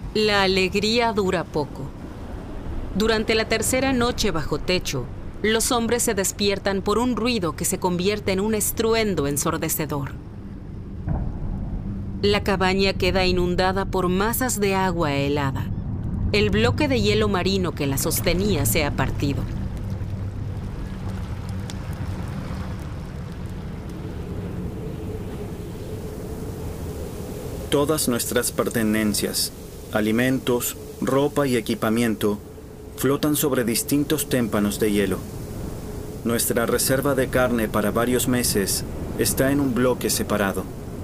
La alegría dura poco. Durante la tercera noche bajo techo, los hombres se despiertan por un ruido que se convierte en un estruendo ensordecedor. La cabaña queda inundada por masas de agua helada. El bloque de hielo marino que la sostenía se ha partido. Todas nuestras pertenencias, alimentos, ropa y equipamiento flotan sobre distintos témpanos de hielo. Nuestra reserva de carne para varios meses está en un bloque separado.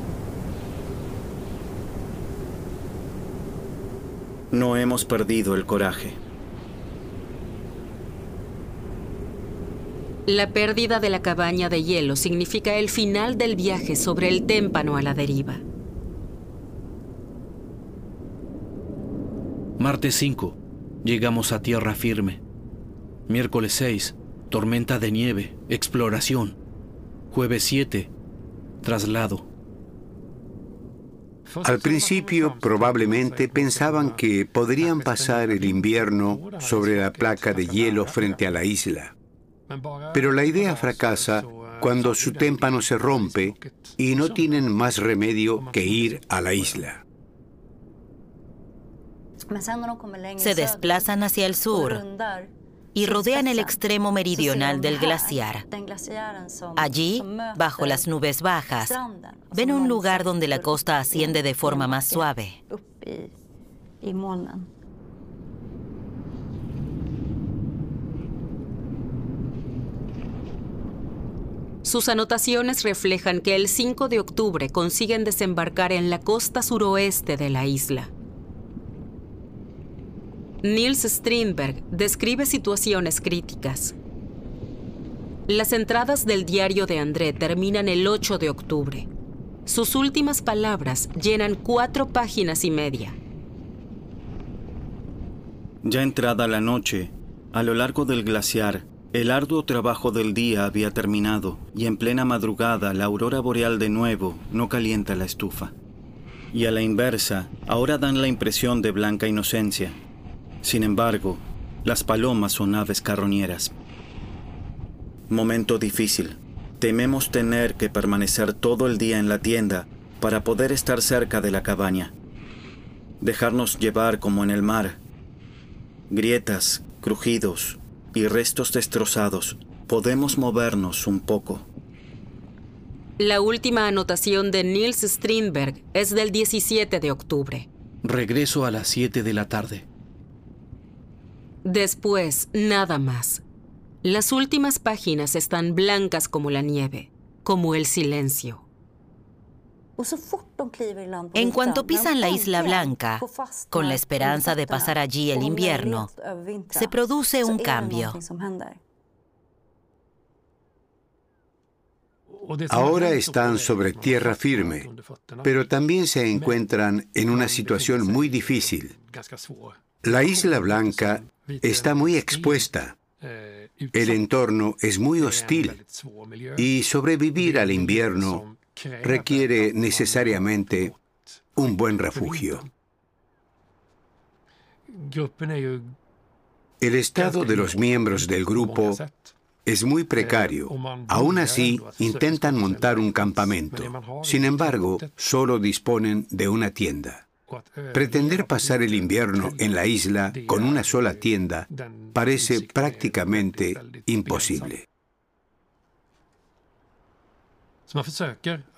No hemos perdido el coraje. La pérdida de la cabaña de hielo significa el final del viaje sobre el témpano a la deriva. Martes 5. Llegamos a tierra firme. Miércoles 6. Tormenta de nieve. Exploración. Jueves 7. Traslado. Al principio, probablemente pensaban que podrían pasar el invierno sobre la placa de hielo frente a la isla. Pero la idea fracasa cuando su témpano se rompe y no tienen más remedio que ir a la isla. Se desplazan hacia el sur y rodean el extremo meridional del glaciar. Allí, bajo las nubes bajas, ven un lugar donde la costa asciende de forma más suave. Sus anotaciones reflejan que el 5 de octubre consiguen desembarcar en la costa suroeste de la isla. Niels Strindberg describe situaciones críticas. Las entradas del diario de André terminan el 8 de octubre. Sus últimas palabras llenan 4 páginas y media. Ya entrada la noche, a lo largo del glaciar, el arduo trabajo del día había terminado y en plena madrugada la aurora boreal de nuevo no calienta la estufa. Y a la inversa, ahora dan la impresión de blanca inocencia. Sin embargo, las palomas son aves carroñeras. Momento difícil. Tememos tener que permanecer todo el día en la tienda para poder estar cerca de la cabaña. Dejarnos llevar como en el mar. Grietas, crujidos y restos destrozados. Podemos movernos un poco. La última anotación de Niels Strindberg es del 17 de octubre. Regreso a las 7 de la tarde. Después, nada más. Las últimas páginas están blancas como la nieve, como el silencio. En cuanto pisan la Isla Blanca, con la esperanza de pasar allí el invierno, se produce un cambio. Ahora están sobre tierra firme, pero también se encuentran en una situación muy difícil. La Isla Blanca está muy expuesta. El entorno es muy hostil y sobrevivir al invierno requiere necesariamente un buen refugio. El estado de los miembros del grupo es muy precario. Aún así, intentan montar un campamento. Sin embargo, solo disponen de una tienda. Pretender pasar el invierno en la isla con una sola tienda parece prácticamente imposible.